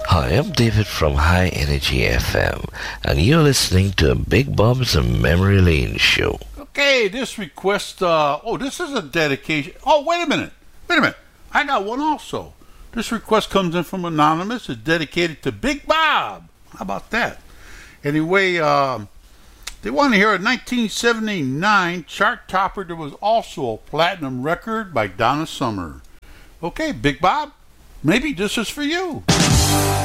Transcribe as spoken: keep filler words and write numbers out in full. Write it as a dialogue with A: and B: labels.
A: Hi, I'm David from High Energy F M, and you're listening to Big Bob's Memory Lane Show.
B: Okay, this request, uh, oh, this is a dedication. Oh, wait a minute. Wait a minute. I got one also. This request comes in from Anonymous. It's dedicated to Big Bob. How about that? Anyway, um, they want to hear a nineteen seventy-nine chart topper that was also a platinum record by Donna Summer. Okay, Big Bob, maybe this is for you.